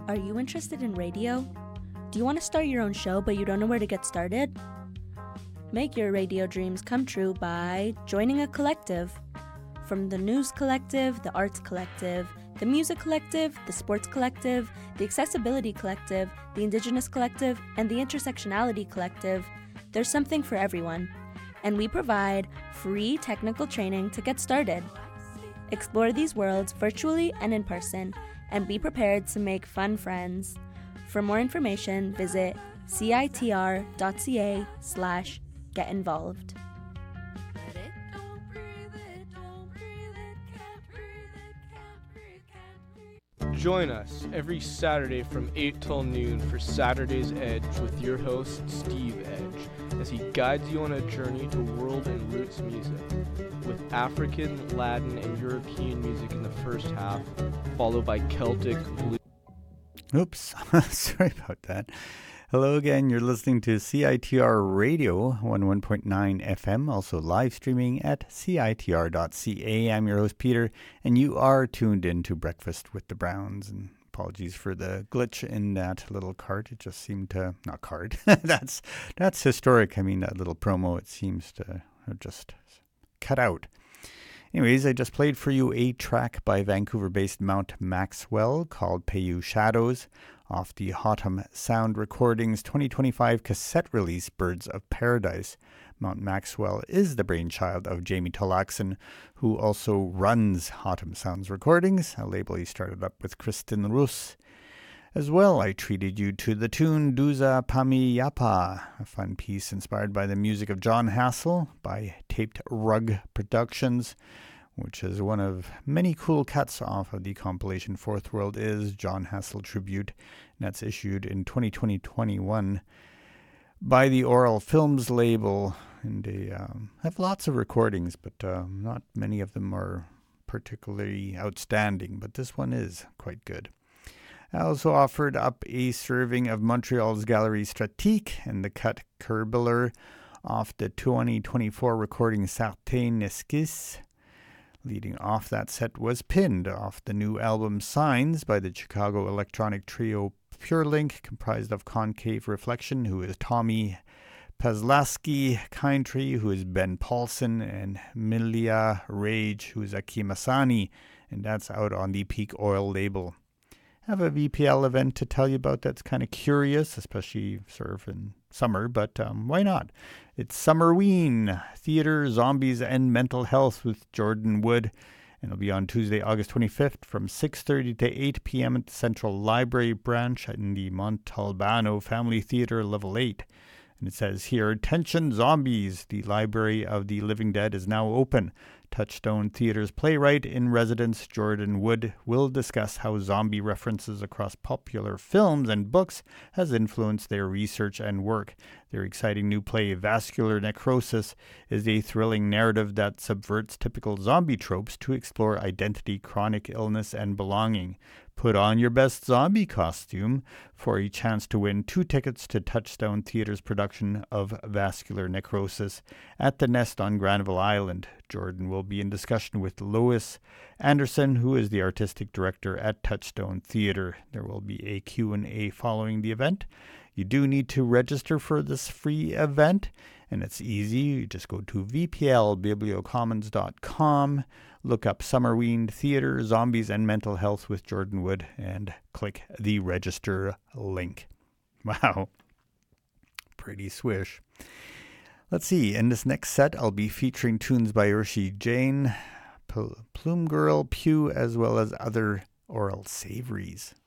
Are you interested in radio? Do you want to start your own show but you don't know where to get started? Make your radio dreams come true by joining a collective. From the News Collective, the Arts Collective, the Music Collective, the Sports Collective, the Accessibility Collective, the Indigenous Collective, and the Intersectionality Collective, there's something for everyone. And we provide free technical training to get started. Explore these worlds virtually and in person, and be prepared to make fun friends. For more information, visit citr.ca/getinvolved. Join us every Saturday from 8 till noon for Saturday's Edge with your host, Steve Edge, as he guides you on a journey to world and roots music, with African, Latin, and European music in the first half, followed by Celtic, blues. Oops, sorry about that. Hello again, you're listening to CITR Radio 101.9 FM, also live streaming at CITR.ca. I'm your host, Peter, and you are tuned in to Breakfast with the Browns. And apologies for the glitch in that little card. It just seemed to, not card, that's historic. I mean, that little promo, it seems to just cut out. Anyways, I just played for you a track by Vancouver-based Mount Maxwell called Paiute Shadows off the Autumn Sound Recordings 2025 cassette release Birds of Paradise. Mount Maxwell is the brainchild of Jamie Tolackson, who also runs Autumn Sounds Recordings, a label he started up with Kristen Roos. As well, I treated you to the tune Duza Pamiyapa, a fun piece inspired by the music of John Hassel by Taped Rug Productions, which is one of many cool cuts off of the compilation Fourth World Is John Hassel Tribute, and that's issued in 2020-21 by the Oral Films label. And they have lots of recordings, but not many of them are particularly outstanding, but this one is quite good. I also offered up a serving of Montreal's Galerie Stratique and the cut Kerbler off the 2024 recording Certain Esquisse. Leading off that set was Pinned off the new album Signs by the Chicago electronic trio Purelink, comprised of Concave Reflection, who is Tommy Pazlaski, Kindtree, who is Ben Paulson, and Milia Rage, who is Akim Asani, and that's out on the Peak Oil label. I have a VPL event to tell you about that's kind of curious, especially sort of in summer, but why not? It's Summerween, Theater, Zombies, and Mental Health with Jordan Wood, and it'll be on Tuesday, August 25th from 6:30 to 8 p.m. at the Central Library branch in the Montalbano Family Theater, Level 8. And it says here, Attention Zombies, the Library of the Living Dead is now open. Touchstone Theater's playwright in residence, Jordan Wood, will discuss how zombie references across popular films and books has influenced their research and work. Their exciting new play, Vascular Necrosis, is a thrilling narrative that subverts typical zombie tropes to explore identity, chronic illness, and belonging. Put on your best zombie costume for a chance to win 2 tickets to Touchstone Theater's production of Vascular Necrosis at the Nest on Granville Island. Jordan will be in discussion with Lois Anderson, who is the artistic director at Touchstone Theater. There will be a Q&A following the event. You do need to register for this free event, and it's easy. You just go to vplbibliocommons.com, look up Summerween Theater, Zombies, and Mental Health with Jordan Wood, and click the register link. Wow. Pretty swish. Let's see, in this next set, I'll be featuring tunes by Urshi Jain, Plume Girl, Pew, as well as other oral savories.